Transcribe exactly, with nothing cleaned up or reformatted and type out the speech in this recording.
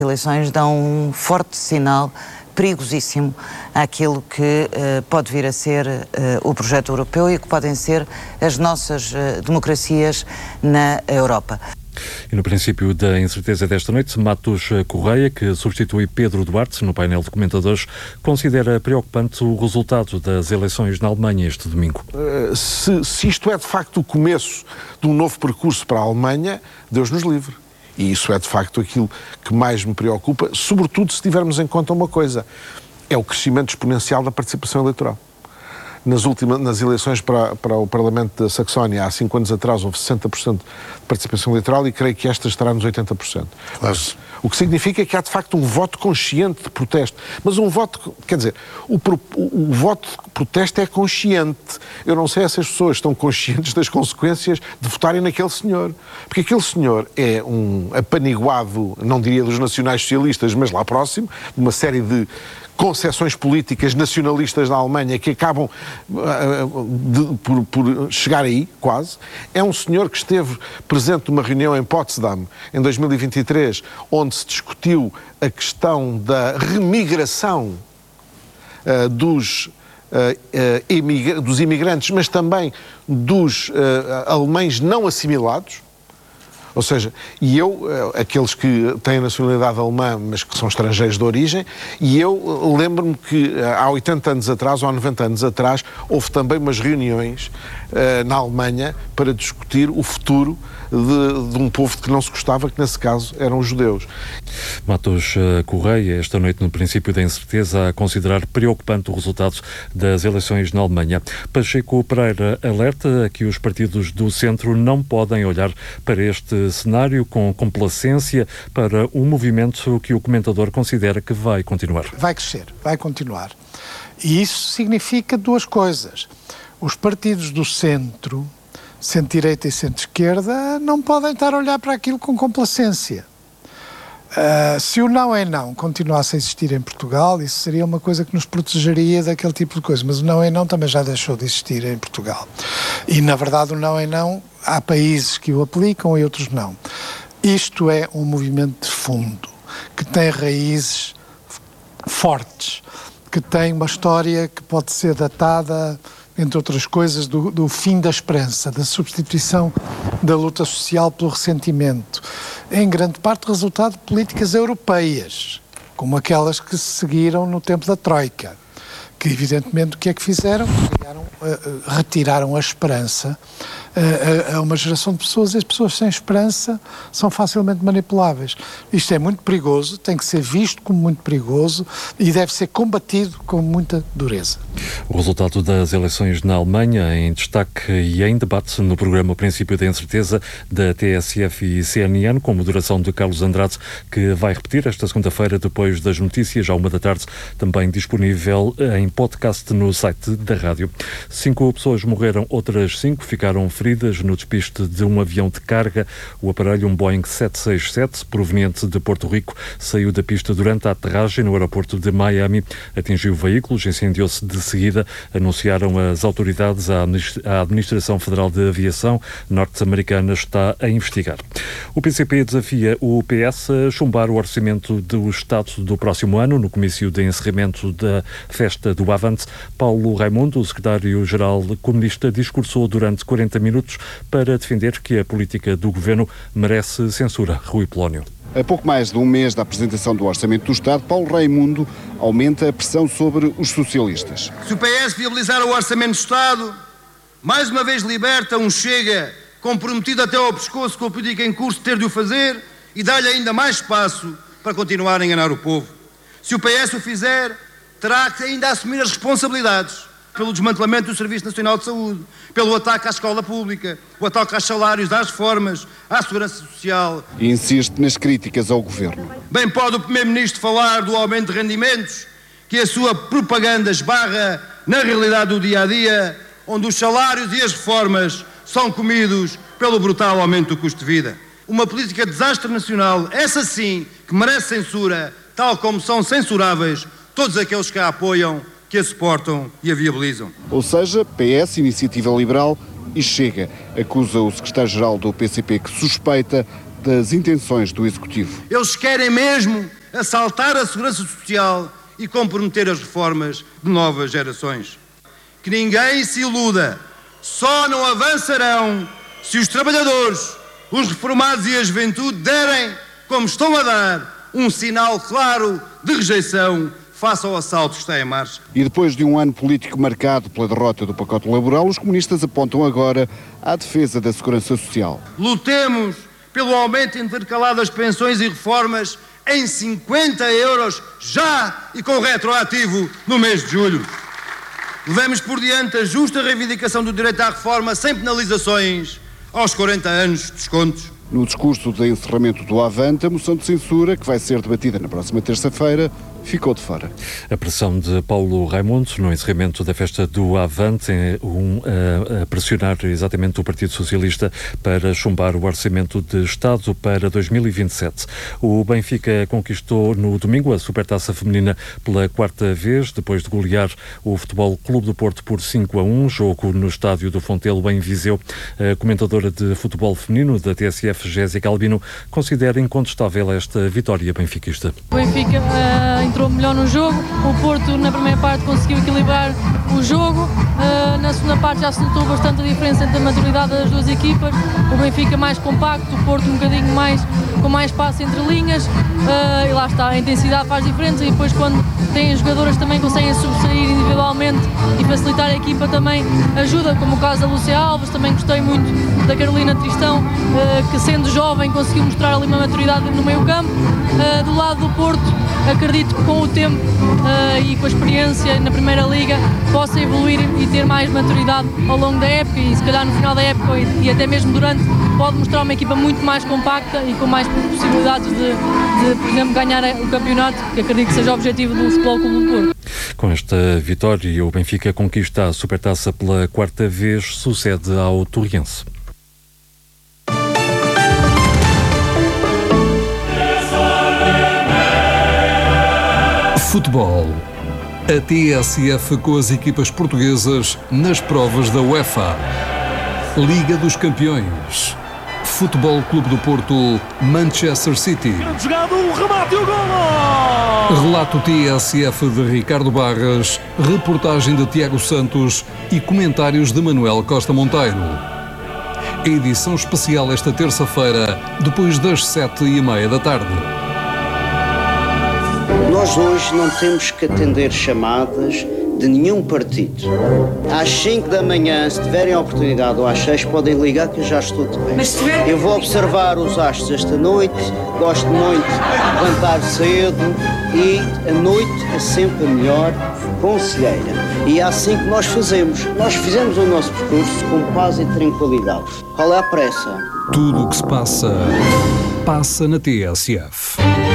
eleições dão um forte sinal perigosíssimo àquilo que uh, pode vir a ser uh, o projeto europeu e que podem ser as nossas uh, democracias na Europa. E no princípio da incerteza desta noite, Matos Correia, que substitui Pedro Duarte no painel de comentadores, considera preocupante o resultado das eleições na Alemanha este domingo. Uh, se, se isto é de facto o começo de um novo percurso para a Alemanha, Deus nos livre. E isso é de facto aquilo que mais me preocupa, sobretudo se tivermos em conta uma coisa, é o crescimento exponencial da participação eleitoral. Nas últimas, nas eleições para, para o Parlamento da Saxónia, há cinco anos atrás, houve sessenta por cento de participação eleitoral e creio que esta estará nos oitenta por cento. Claro. O que significa que há, de facto, um voto consciente de protesto. Mas um voto, quer dizer, o, o, o voto de protesto é consciente. Eu não sei se as pessoas estão conscientes das consequências de votarem naquele senhor. Porque aquele senhor é um apaniguado, não diria dos nacionais-socialistas, mas lá próximo, de uma série de concepções políticas nacionalistas na Alemanha que acabam uh, de, por, por chegar aí, quase. É um senhor que esteve presente numa reunião em Potsdam, em dois mil e vinte e três, onde se discutiu a questão da remigração uh, dos, uh, uh, imigra- dos imigrantes, mas também dos uh, alemães não assimilados. Ou seja, e eu, aqueles que têm a nacionalidade alemã, mas que são estrangeiros de origem, e eu lembro-me que há oitenta anos atrás, ou há noventa anos atrás, houve também umas reuniões uh, na Alemanha para discutir o futuro de, de um povo que não se gostava, que nesse caso eram os judeus. Matos Correia, esta noite no princípio da incerteza, a considerar preocupante o resultado das eleições na Alemanha. Pacheco Pereira alerta que os partidos do centro não podem olhar para este cenário com complacência para um movimento que o comentador considera que vai continuar. Vai crescer, vai continuar. E isso significa duas coisas. Os partidos do centro, centro-direita e centro-esquerda, não podem estar a olhar para aquilo com complacência. Uh, se o não é não continuasse a existir em Portugal, isso seria uma coisa que nos protegeria daquele tipo de coisa, mas o não é não também já deixou de existir em Portugal. E, na verdade, o não é não, há países que o aplicam e outros não. Isto é um movimento de fundo, que tem raízes fortes, que tem uma história que pode ser datada, entre outras coisas, do, do fim da esperança, da substituição da luta social pelo ressentimento. Em grande parte resultado de políticas europeias, como aquelas que se seguiram no tempo da Troika, que evidentemente o que é que fizeram? Criaram, uh, retiraram a esperança uh, a, a uma geração de pessoas, e as pessoas sem esperança são facilmente manipuláveis. Isto é muito perigoso, tem que ser visto como muito perigoso e deve ser combatido com muita dureza. O resultado das eleições na Alemanha em destaque e em debate no programa O Princípio da Incerteza da T S F e C N N, com moderação de Carlos Andrade, que vai repetir esta segunda-feira depois das notícias, à uma da tarde, também disponível em podcast no site da rádio. Cinco pessoas morreram, outras cinco ficaram feridas no despiste de um avião de carga. O aparelho, um Boeing sete seis sete, proveniente de Porto Rico, saiu da pista durante a aterragem no aeroporto de Miami, atingiu veículos, incendiou-se de seguida, anunciaram as autoridades. A Administração Federal de Aviação norte-americana está a investigar. O P C P desafia o P S a chumbar o orçamento do Estado do próximo ano. No comício de encerramento da festa do Avante, Paulo Raimundo, o secretário-geral comunista, discursou durante quarenta minutos para defender que a política do governo merece censura. Rui Polónio. A pouco mais de um mês da apresentação do Orçamento do Estado, Paulo Raimundo aumenta a pressão sobre os socialistas. Se o P S viabilizar o Orçamento do Estado, mais uma vez liberta um Chega comprometido até ao pescoço com a política em curso ter de o fazer e dá-lhe ainda mais espaço para continuar a enganar o povo. Se o P S o fizer, terá que ainda assumir as responsabilidades pelo desmantelamento do Serviço Nacional de Saúde, pelo ataque à escola pública, o ataque aos salários, às reformas, à segurança social. E insiste nas críticas ao governo. Bem pode o Primeiro-Ministro falar do aumento de rendimentos, que a sua propaganda esbarra na realidade do dia-a-dia, onde os salários e as reformas são comidos pelo brutal aumento do custo de vida. Uma política de desastre nacional, essa sim, que merece censura, tal como são censuráveis todos aqueles que a apoiam, que a suportam e a viabilizam. Ou seja, P S, Iniciativa Liberal e Chega. Acusa o secretário-geral do P C P, que suspeita das intenções do Executivo. Eles querem mesmo assaltar a segurança social e comprometer as reformas de novas gerações. Que ninguém se iluda, só não avançarão se os trabalhadores, os reformados e a juventude derem, como estão a dar, um sinal claro de rejeição face ao assalto que está em marcha. E depois de um ano político marcado pela derrota do pacote laboral, os comunistas apontam agora à defesa da segurança social. Lutemos pelo aumento intercalado das pensões e reformas em cinquenta euros já e com retroativo no mês de julho. Levemos por diante a justa reivindicação do direito à reforma sem penalizações aos quarenta anos de descontos. No discurso de encerramento do Avante, a moção de censura, que vai ser debatida na próxima terça-feira, ficou de fora. A pressão de Paulo Raimundo no encerramento da festa do Avante é um, a, a pressionar exatamente o Partido Socialista para chumbar o orçamento de Estado para dois mil e vinte e sete. O Benfica conquistou no domingo a Supertaça Feminina pela quarta vez, depois de golear o Futebol Clube do Porto por cinco a um, jogo no estádio do Fontelo, em Viseu. A comentadora de futebol feminino da T S F, Jéssica Albino, considera incontestável esta vitória benfiquista. O Benfica uh, entrou melhor no jogo, o Porto na primeira parte conseguiu equilibrar o jogo, uh, na segunda parte já se notou bastante a diferença entre a maturidade das duas equipas, o Benfica mais compacto, o Porto um bocadinho mais, com mais espaço entre linhas, uh, e lá está, a intensidade faz diferença, e depois quando tem jogadoras também conseguem sobressair individualmente e facilitar a equipa também ajuda, como o caso da Lúcia Alves. Também gostei muito da Carolina Tristão, uh, que sendo jovem conseguiu mostrar ali uma maturidade no meio campo. Uh, do lado do Porto, acredito que com o tempo uh, e com a experiência na Primeira Liga possa evoluir e ter mais maturidade ao longo da época, e se calhar no final da época e, e até mesmo durante, pode mostrar uma equipa muito mais compacta e com mais possibilidades de, de por exemplo, ganhar o campeonato, que acredito que seja o objetivo do Futebol Clube do Porto. Com esta vitória, o Benfica conquista a Supertaça pela quarta vez, sucede ao Torriense. Futebol. A T S F com as equipas portuguesas nas provas da UEFA. Liga dos Campeões. Futebol Clube do Porto, Manchester City. Jogado, um remate e o golo! Relato T S F de Ricardo Barras, reportagem de Tiago Santos e comentários de Manuel Costa Monteiro. Edição especial esta terça-feira, depois das sete e meia da tarde. Nós hoje não temos que atender chamadas de nenhum partido. Às cinco da manhã, se tiverem a oportunidade, ou às seis, podem ligar que eu já estou de pé. Eu vou observar os astros esta noite, gosto muito de levantar cedo e a noite é sempre a melhor conselheira. E é assim que nós fazemos. Nós fizemos o nosso percurso com paz e tranquilidade. Qual é a pressa? Tudo o que se passa, passa na T S F.